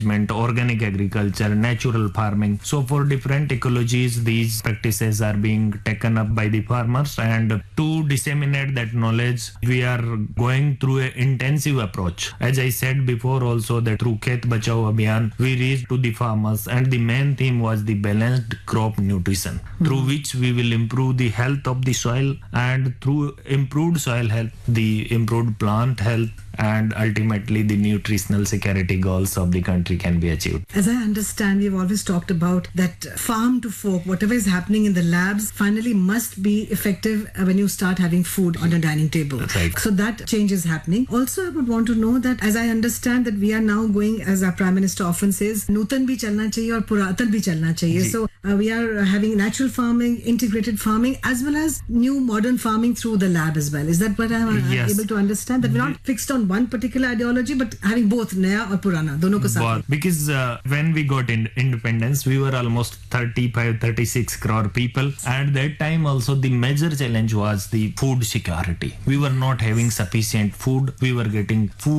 organic agriculture, natural farming. So for different ecologies, these practices are being taken up by the farmers, and to disseminate that knowledge, we are going through an intensive approach. As I said before also, that through Khet Bachao Abhiyan, we reached to the farmers, and the main theme was the balanced crop nutrition, through which we will improve the health of the soil, and through improved soil health, the improved plant health, and ultimately the nutritional security goals of the country can be achieved. As I understand, we've always talked about that farm to fork, whatever is happening in the labs finally must be effective when you start having food on a dining table. Right. So that change is happening. Also, I would want to know that, as I understand, that we are now going, as our Prime Minister often says, Nutan bhi chalna chahiye aur Puratan bhi chalna chahiye. So we are having natural farming, integrated farming, as well as new modern farming through the lab as well. Is that what I'm able to understand? That we're not fixed on one particular ideology, but having both Naya or Purana, dono ko saath. Because when we got independence, we were almost 35-36 crore people. At that time also, the major challenge was the food security. We were not having sufficient food. We were getting food